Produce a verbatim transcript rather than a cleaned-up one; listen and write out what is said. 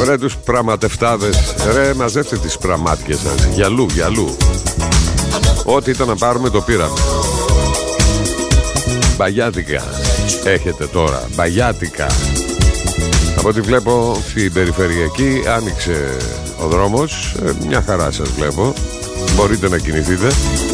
Ρε τους πραγματευτάδες. Ρε μαζεύτε τις πραμάτιες σας. Γυαλού, γυαλού. Ό,τι ήταν να πάρουμε το πήραμε. Μπαγιάτικα έχετε τώρα. Μπαγιάτικα. Από ό,τι βλέπω στην περιφερειακή άνοιξε ο δρόμος. ε, Μια χαρά σας βλέπω. Μπορείτε να κινηθείτε.